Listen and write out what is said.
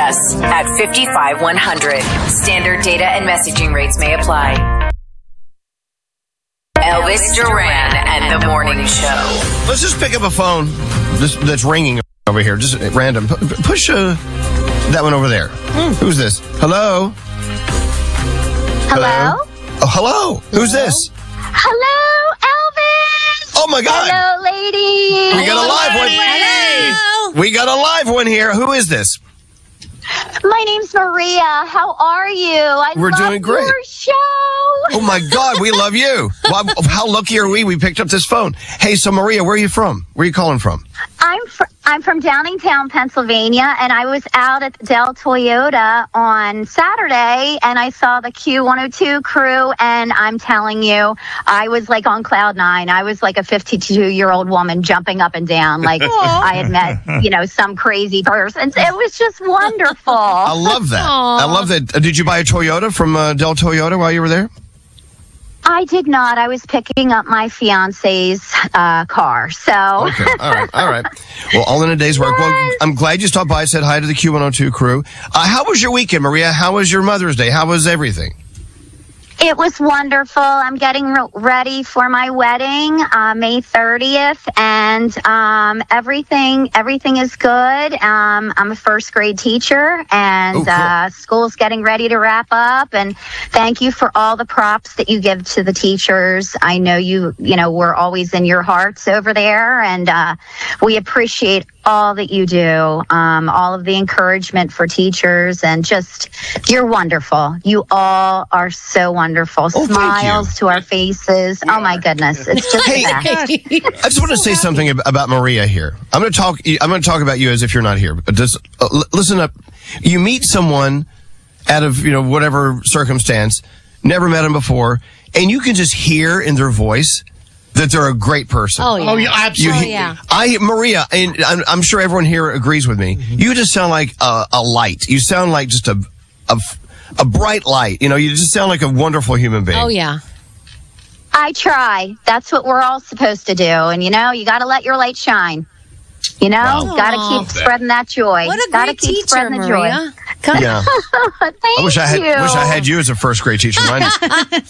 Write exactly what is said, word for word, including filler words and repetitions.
us at five one zero zero. Standard data and messaging rates may apply. Elvis Duran and the Morning Show. Let's just pick up a phone this, that's ringing over here, just at random. P- push uh, that one over there. Hmm. Who's this? Hello? Hello? Oh, hello. Who's Hello? this? Hello, Elvis. Oh, my God. Hello, lady. We got a live one. Hello. We got a live one here. Who is this? My name's Maria. How are you? I We're love doing great. your show. Oh, my God. We love you. Well, how lucky are we? We picked up this phone. Hey, so, Maria, where are you from? Where are you calling from? I'm fr- I'm from Downingtown, Pennsylvania, and I was out at Dell Toyota on Saturday, and I saw the Q one oh two crew, and I'm telling you, I was like on cloud nine. I was like a fifty-two-year-old woman jumping up and down, like I had met, you know, some crazy person. It was just wonderful. I love that. Aww. I love that. Uh, did you buy a Toyota from uh, Dell Toyota while you were there? I did not. I was picking up my fiance's uh, car. So. Okay. All right. All right. Well, all in a day's work. Well, I'm glad you stopped by, said hi to the Q one oh two crew. Uh, how was your weekend, Maria? How was your Mother's Day? How was everything? It was wonderful. I'm getting re- ready for my wedding, uh, May thirtieth, and um, everything everything is good. Um, I'm a first grade teacher, and Oh, cool. uh, school's getting ready to wrap up. And thank you for all the props that you give to the teachers. I know you, you know, we're always in your hearts over there, and uh, we appreciate all that you do, um, all of the encouragement for teachers, and just, you're wonderful. You all are so wonderful. Oh, thank Smiles you. to our faces. Oh my goodness. It's just Hey, the best. I just want to say something ab- about Maria here. I'm going to talk. I'm going to talk about you as if you're not here. But just uh, l- listen up. You meet someone out of you know whatever circumstance, never met them before, and you can just hear in their voice that they're a great person. Oh, yeah. Oh, yeah, absolutely. Oh, he- yeah. I, Maria, and I'm, I'm sure everyone here agrees with me. You just sound like a, a light. You sound like just a, a, a bright light. You know, you just sound like a wonderful human being. Oh, yeah. I try. That's what we're all supposed to do. And you know, you got to let your light shine. You know, Wow. got to Aw. keep spreading that joy. What a Gotta great keep teacher, spreading the Maria. joy. Come Yeah. Thank I wish I had you. wish I had you as a first grade teacher. Mine